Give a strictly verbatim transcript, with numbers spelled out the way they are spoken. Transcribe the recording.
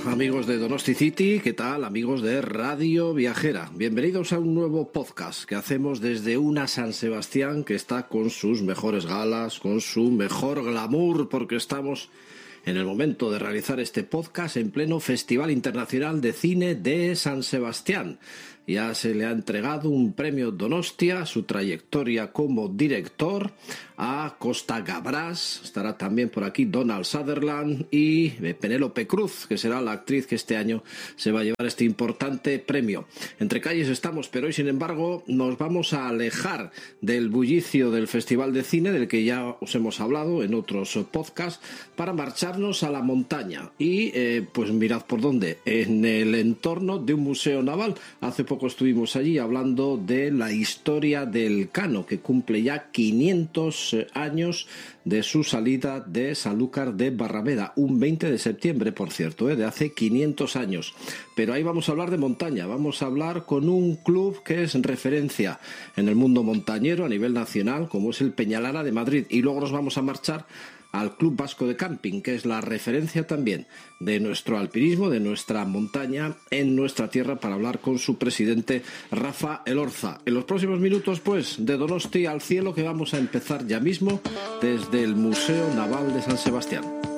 amigos de Donosti City, ¿qué tal amigos de Radio Viajera? Bienvenidos a un nuevo podcast que hacemos desde una San Sebastián que está con sus mejores galas, con su mejor glamour, porque estamos en el momento de realizar este podcast en pleno Festival Internacional de Cine de San Sebastián. Ya se le ha entregado un premio Donostia a su trayectoria como director a Costa Gavras. Estará también por aquí Donald Sutherland y Penélope Cruz, que será la actriz que este año se va a llevar este importante premio. Entre calles estamos, pero hoy, sin embargo, nos vamos a alejar del bullicio del Festival de Cine, del que ya os hemos hablado en otros podcasts, para marcharnos a la montaña. Y, eh, pues mirad por dónde, en el entorno de un museo naval. Hace poco estuvimos allí hablando de la historia del Cano, que cumple ya quinientos años de su salida de Sanlúcar de Barrameda, un veinte de septiembre, por cierto, ¿eh? de hace quinientos años. Pero ahí vamos a hablar de montaña, vamos a hablar con un club que es referencia en el mundo montañero a nivel nacional, como es el Peñalara de Madrid, y luego nos vamos a marchar al Club Vasco de Camping, que es la referencia también de nuestro alpinismo, de nuestra montaña en nuestra tierra, para hablar con su presidente, Rafa Elorza. En los próximos minutos, pues, de Donosti al cielo, que vamos a empezar ya mismo desde el Museo Naval de San Sebastián.